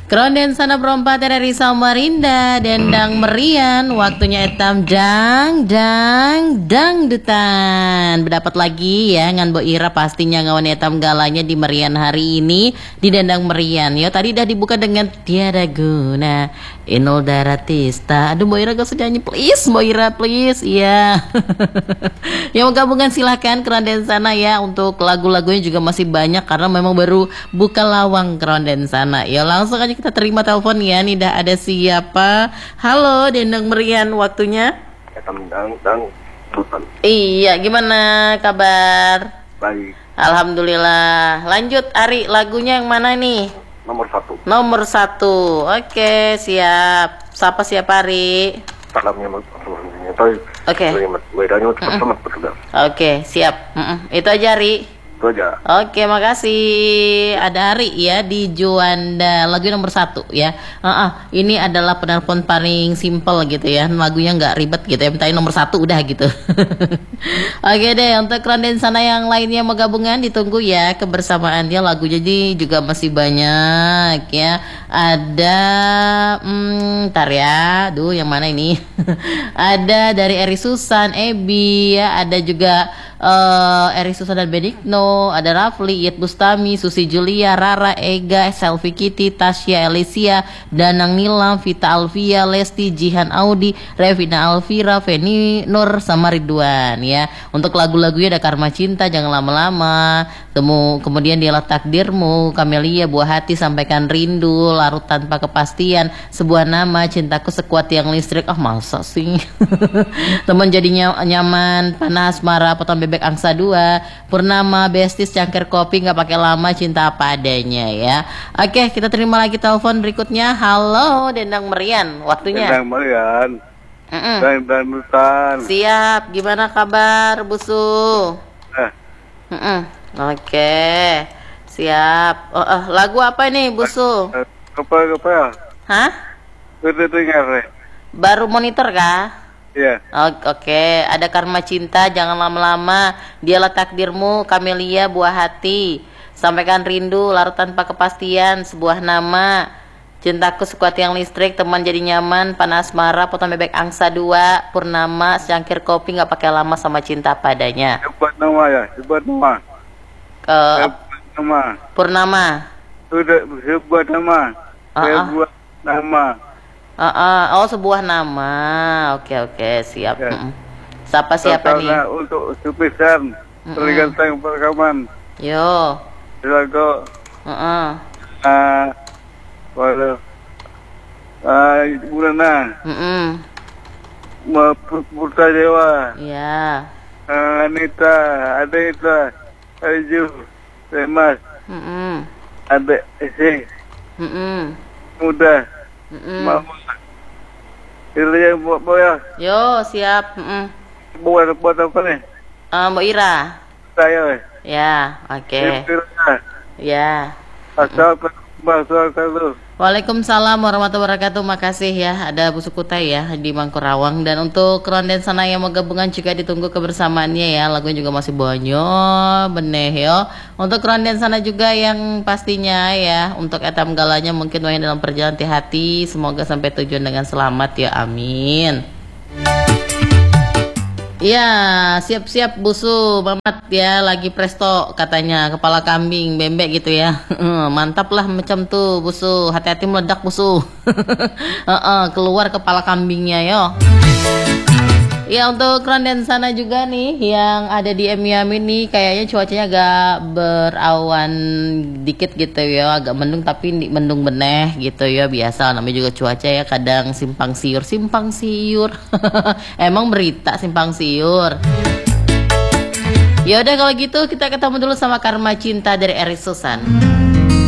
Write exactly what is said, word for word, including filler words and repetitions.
Kronden sana perempat dari Samarinda, dendang merian, waktunya etam dang dang dangdutan. Berdapat lagi ya ngan Bo Ira pastinya ngawan etam galanya di merian hari ini di dendang merian. Yo tadi udah dibuka dengan tiada guna Inul Daratista. Aduh Bo Ira gak usah nyanyi please, Bo Ira please. Iya. Yang mau gabungan silahkan Kronden sana ya, untuk lagu-lagunya juga masih banyak karena memang baru buka lawang Kronden sana. Ya langsung aja kita terima telepon ya. Nih dah ada siapa? Halo dendang merian, waktunya Dang dang dutan. Iya, gimana kabar? Baik. Alhamdulillah. Lanjut Ari, lagunya yang mana nih? Nomor satu. Nomor satu. Oke, siap. Siapa siapa Ari? Salamnya Oke. Oke. Oke, siap. Mm-mm. Itu aja Ari. Itu aja. Oke, makasih. Ada Ari ya di Juanda, lagu nomor satu ya. Uh-uh, ini adalah penelpon paling simple gitu ya, lagunya nggak ribet gitu ya. Mintain nomor satu udah gitu. Oke deh, untuk Kronden sana yang lainnya mau gabungan ditunggu ya kebersamaannya. Lagu jadi juga masih banyak ya. Ada, hmm, ntar ya. Duh, yang mana ini? Ada dari Eri Susan, Ebi ya. Ada juga uh, Eri Susan dan Benigno. Ada Rafli, Iyet Bustami, Susi Julia, Rara, Ega, Selvi Kitty, Tasya, Alicia, Danang Nilam, Vita Alvia, Lesti, Jihan Audi, Revina Alvira, Feni Nur, sama Ridwan ya. Untuk lagu-lagunya ada Karma Cinta, Jangan Lama-Lama, Temu, kemudian Dialah Takdirmu, Kamelia, Buah Hati, Sampaikan Rindu, Larut Tanpa Kepastian, Sebuah Nama, Cintaku Sekuat Tiang Listrik. Ah, masa sih. Teman Jadinya Nyaman, Panas Marah, Potong Bebek Angsa dua, Purnama, Besties, Cangkir Kopi, Nggak Pakai Lama, Cinta Apa Adanya ya. Oke, kita terima lagi telepon berikutnya. Halo dendang merian, waktunya Dendang merian. Mm-mm. Dendang dutan. Siap, gimana kabar Busu? Eh, Mm-mm. Oke, siap. Oh, oh, lagu apa nih Busu? eh, apa apa ya? Hah? Udah dengar ya? Baru monitor kah? Iya. O- Oke, ada Karma Cinta, Jangan Lama-Lama, Dialah Takdirmu, Kamelia, Buah Hati, Sampaikan Rindu, Larut Tanpa Kepastian, Sebuah Nama, Cintaku Sekuat Tiang Listrik, Teman Jadi Nyaman, Panas Marah, Potong Bebek Angsa dua, Purnama, Secangkir Kopi, Nggak Pakai Lama, sama Cinta Padanya. Hebat nama ya, hebat nama. Uh, Hebat nama. Purnama. Sudah hebat nama. Ah, ah. Hebat nama. Uh, uh, oh, Sebuah Nama. Oke oke, siap. Ya. Mm-mm. Siapa siapa nih? Karena untuk supisan, tergantang perekaman. Yo. Lagu Uh, uh. ah waduh ah Burana Mm-mm. Murta Dewa, Iya. ah, Anita, Anita, Arju, Remas, Mm-mm. ada Esi, Mm-mm. Muda, Mm-mm. Mama, Ilya buat boya, Yo, siap. Mm-mm. buat buat apa nih? Uh, Mbak Ira. Saya, Ya, oke. Ilya, Ya. asal asal kalau Waalaikumsalam warahmatullahi wabarakatuh. Makasih ya, ada Bu Sukutai ya di Mangkurawang. Dan untuk Kronden sana yang mau gabungan juga ditunggu kebersamaannya ya. Lagunya juga masih banyak beneh yo. Untuk Kronden sana juga yang pastinya ya, untuk etam galanya mungkin main dalam perjalanan hati-hati. Semoga sampai tujuan dengan selamat ya, amin. Iya, siap-siap Busu, Mamat ya, lagi presto katanya, kepala kambing, bembek gitu ya. Mantap lah macam tuh Busu, hati-hati meledak Busu. Keluar kepala kambingnya yo. Ya, untuk Kronden sana juga nih yang ada di Miami nih, kayaknya cuacanya agak berawan dikit gitu ya, agak mendung tapi mendung beneh gitu ya, biasa namanya juga cuaca ya, kadang simpang siur simpang siur. Emang berita simpang siur. Ya udah kalau gitu kita ketemu dulu sama Karma Cinta dari Eri Susan.